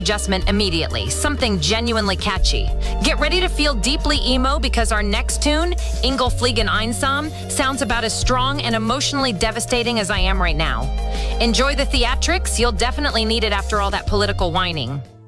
adjustment immediately, something genuinely catchy. Get ready to feel deeply emo because our next tune, Engel Fliegen Einsam, sounds about as strong and emotionally devastating as I am right now. Enjoy the theatrics, you'll definitely need it after all that political whining.